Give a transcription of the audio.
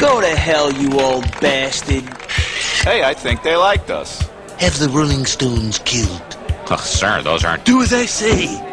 Go to hell, you old bastard. Hey, I think they liked us. Have the Rolling Stones killed. Oh, sir, those aren't... Do as I say.